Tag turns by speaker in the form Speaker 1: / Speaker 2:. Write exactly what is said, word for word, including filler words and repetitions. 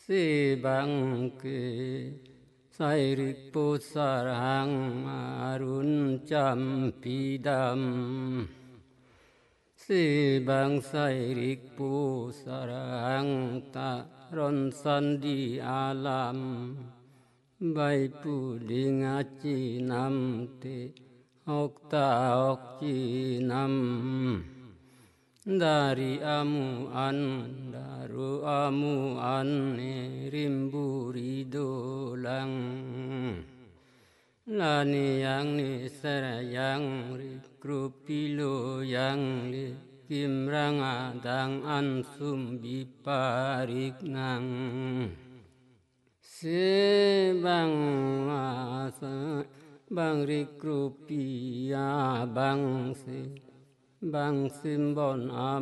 Speaker 1: si bang ke sai rik pu sarang arun cham pi dam si bang sai rik pu sarang ta ron san di alam bai pu ding a chi nam te ok ta ok chi nam dari amu an daru amu an rimburi dolang lani yang ni sara yang ri krupilo yang li kim ranga dang an sum bi parik nang se bang asa bang ri krupia bang se bang simbon am